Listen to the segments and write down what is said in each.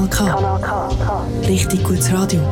Kanal K. Richtig gutes Radio.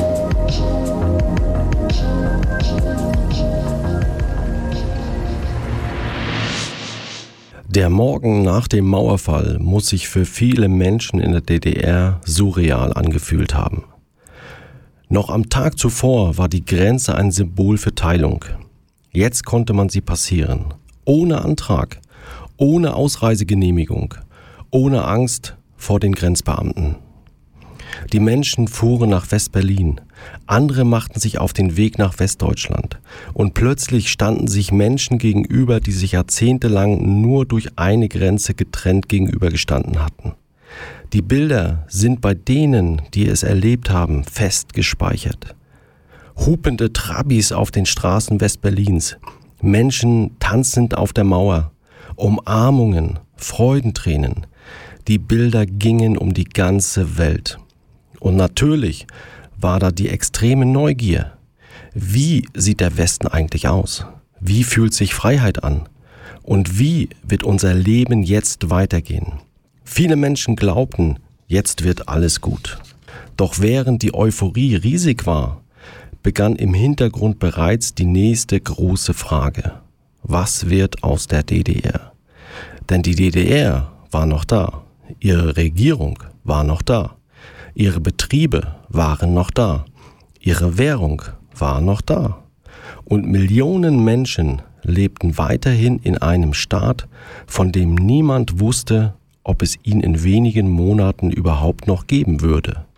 Der Morgen nach dem Mauerfall muss sich für viele Menschen in der DDR surreal angefühlt haben. Noch am Tag zuvor war die Grenze ein Symbol für Teilung. Jetzt konnte man sie passieren. Ohne Antrag, ohne Ausreisegenehmigung, ohne Angst vor den Grenzbeamten. Die Menschen fuhren nach West-Berlin, andere machten sich auf den Weg nach Westdeutschland und plötzlich standen sich Menschen gegenüber, die sich jahrzehntelang nur durch eine Grenze getrennt gegenübergestanden hatten. Die Bilder sind bei denen, die es erlebt haben, fest gespeichert. Hupende Trabis auf den Straßen Westberlins, Menschen tanzend auf der Mauer, Umarmungen, Freudentränen. Die Bilder gingen um die ganze Welt. Und natürlich war da die extreme Neugier. Wie sieht der Westen eigentlich aus? Wie fühlt sich Freiheit an? Und wie wird unser Leben jetzt weitergehen? Viele Menschen glaubten, jetzt wird alles gut. Doch während die Euphorie riesig war, begann im Hintergrund bereits die nächste große Frage. Was wird aus der DDR? Denn die DDR war noch da. Ihre Regierung war noch da. Ihre Betriebe waren noch da. Ihre Währung war noch da. Und Millionen Menschen lebten weiterhin in einem Staat, von dem niemand wusste, ob es ihn in wenigen Monaten überhaupt noch geben würde.